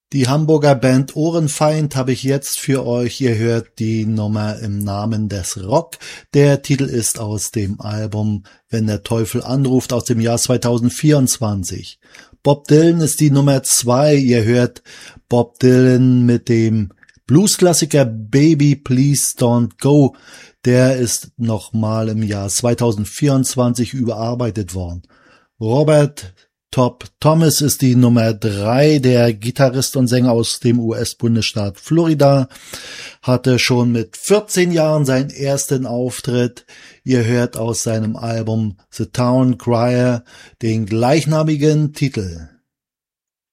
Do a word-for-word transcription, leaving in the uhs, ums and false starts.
Die Hamburger Band Ohrenfeind habe ich jetzt für euch. Ihr hört die Nummer Im Namen des Rock. Der Titel ist aus dem Album Wenn der Teufel anruft aus dem Jahr zweitausendvierundzwanzig. Bob Dylan ist die Nummer zwei. Ihr hört Bob Dylan mit dem Bluesklassiker Baby Please Don't Go. Der ist nochmal im Jahr zweitausendvierundzwanzig überarbeitet worden. Robert Top Thomas ist die Nummer drei, der Gitarrist und Sänger aus dem U S-Bundesstaat Florida, hatte schon mit vierzehn Jahren seinen ersten Auftritt. Ihr hört aus seinem Album The Town Crier den gleichnamigen Titel.